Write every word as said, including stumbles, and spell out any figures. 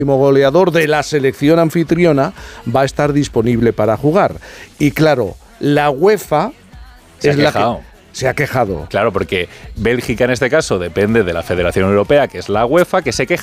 goleador de la selección anfitriona va a estar disponible para jugar. Y claro, la UEFA Se es ha la quejado. que se ha quejado. Claro, porque Bélgica en este caso depende de la Federación Europea, que es la UEFA, que se queja